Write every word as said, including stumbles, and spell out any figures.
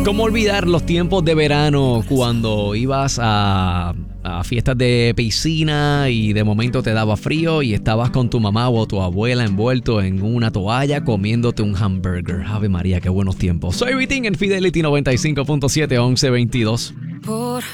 ¿Cómo olvidar los tiempos de verano cuando ibas a, a fiestas de piscina y de momento te daba frío y estabas con tu mamá o tu abuela envuelto en una toalla comiéndote un hamburger? Ave María, qué buenos tiempos. Soy Vitín en Fidelity noventa y cinco punto siete, once veintidós. Por